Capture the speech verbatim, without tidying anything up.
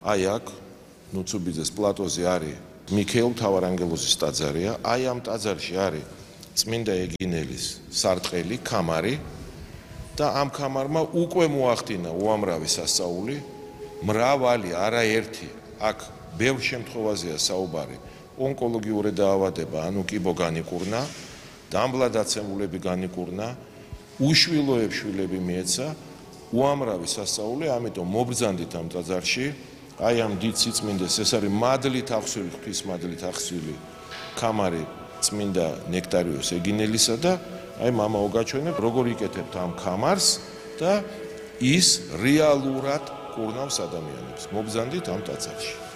აი აქ ნუცუბიძეს პლატოზე არის მიქეილ მთავარანგელოზის ტაძარია, აი ამ ტაძარში არის წმინდა ეგინელის სარტყელი, ქამარი და ამ ქამარმა უკვე მოახდინა უამრავი სასწაული, მრავალი, არაერთი, აქ ბევრ შემთხვევაზეა საუბარი, ონკოლოგიური დაავადება, ანუ კიბო განიკურნა, დამბლადაცემულები განიკურნა, უშვილოებს შვილები მიეცა, უამრავი სასწაული, ამიტომ მობრძანდით ამ ტაძარში, აი ამ დიდ სიწმინდეს, ეს არის მადლით აღსვილი, ღვთის მადლით აღსვილი ქამარი წმინდა ნექტარიოს ეგინელისა და აი მამა ოგაჩვენებ, როგორ იკეთებთ ამ ქამარს და ის რეალურად კურნავს ადამიანებს. მობრძანდით ამ ტაძარში.